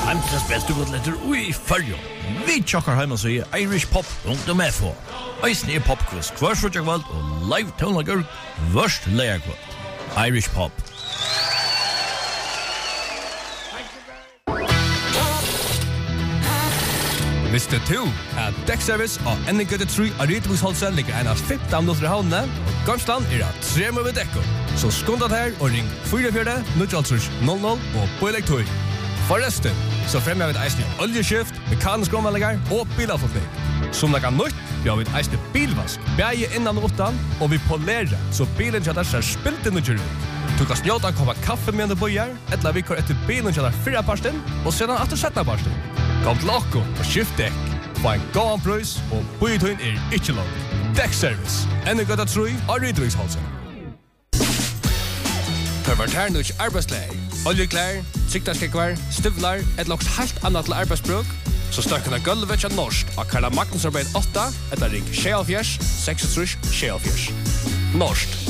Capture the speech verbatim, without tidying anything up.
Heimtras beste godletter ui fyrjo. Vi tjokkar heima så i Irish Pop punktum f o. Eisne er popquiz hver frutja kvöld og live tónleikar vørst leierkvöld. Irish Pop. Visste du at dekkservice og Ennegøtte tre av Rydviksholsen ligger en av femten minutter i havnene, og Gamsland er av tre med dekko. Så skundat her og ring fire fire null null null og på elektor. Forresten, så fremmer vi et eisne oljeskift, mekanisk omvalligar og bilavfotning. Som lager nytt, vi har vi et eisne bilvask, bæge innan og utan, og vi polerer, så bilen kjadar ser spilte nødger ut. Du kan snjåta en koppa kaffe med en bøyer, etla vi kår etter bilen kjadar fyrra parsten, og sedan atter setta parsten. Kom til okko og skift dekk. Få en gåan prøys, og bøyetøyen er ikke låg. Dekkservice, Ennegøtta tre av Rydviksholsen. Pervertern og arbeidsleir. Oljeklær, siktarskekvar, støvlar, et loks helt annet til arbeidsbruk, så støkken av gulvet til norsk av Karla Magnus arbeid åtta, etter ring seks fire seks tre seks fire. Norsk.